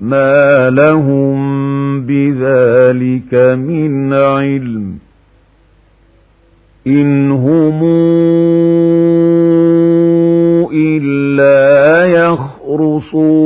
ما لهم بذلك من علم إن هم إلا يخرصون